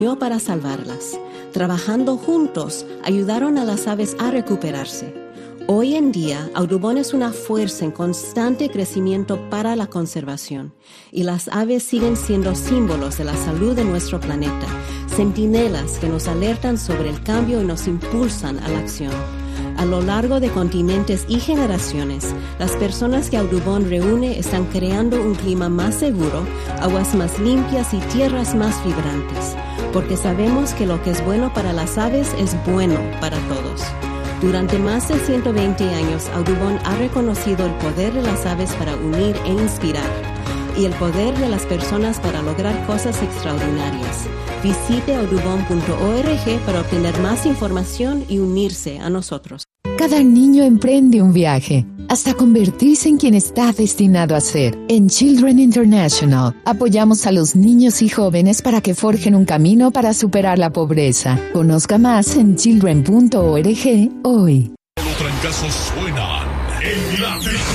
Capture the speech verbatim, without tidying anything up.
para salvarlas. Trabajando juntos, ayudaron a las aves a recuperarse. Hoy en día, Audubon es una fuerza en constante crecimiento para la conservación, y las aves siguen siendo símbolos de la salud de nuestro planeta, centinelas que nos alertan sobre el cambio y nos impulsan a la acción. A lo largo de continentes y generaciones, las personas que Audubon reúne están creando un clima más seguro, aguas más limpias y tierras más vibrantes, porque sabemos que lo que es bueno para las aves es bueno para todos. Durante más de ciento veinte años, Audubon ha reconocido el poder de las aves para unir e inspirar, y el poder de las personas para lograr cosas extraordinarias. Visite audubon punto org para obtener más información y unirse a nosotros. Cada niño emprende un viaje hasta convertirse en quien está destinado a ser. En Children International apoyamos a los niños y jóvenes para que forjen un camino para superar la pobreza. Conozca más en children punto org hoy. Los trancazos suenan en la